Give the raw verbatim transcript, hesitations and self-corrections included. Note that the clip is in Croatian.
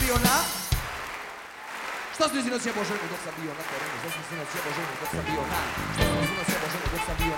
bio na... Što sam sinoć jebo ženu dok sam bio na terenu? Što sam sinoć jebo ženu dok sam bio na... Što sam sinoć jebo ženu dok sam bio